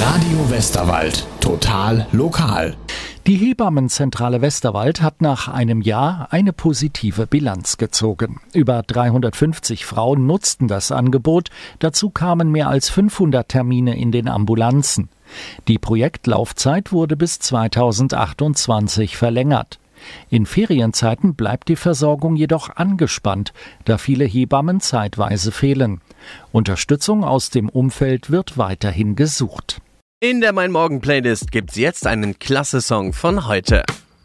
Radio Westerwald. Total lokal. Die Hebammenzentrale Westerwald hat nach einem Jahr eine positive Bilanz gezogen. Über 350 Frauen nutzten das Angebot. Dazu kamen mehr als 500 Termine in den Ambulanzen. Die Projektlaufzeit wurde bis 2028 verlängert. In Ferienzeiten bleibt die Versorgung jedoch angespannt, da viele Hebammen zeitweise fehlen. Unterstützung aus dem Umfeld wird weiterhin gesucht. In der Mein Morgen Playlist gibt's jetzt einen klasse Song von heute.